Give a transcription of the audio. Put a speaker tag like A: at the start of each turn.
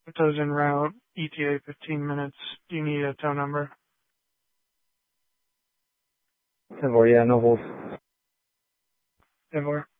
A: It says en route, ETA 15 minutes. Do you need a tow number?
B: 10-4, yeah, no hold.
A: 10-4.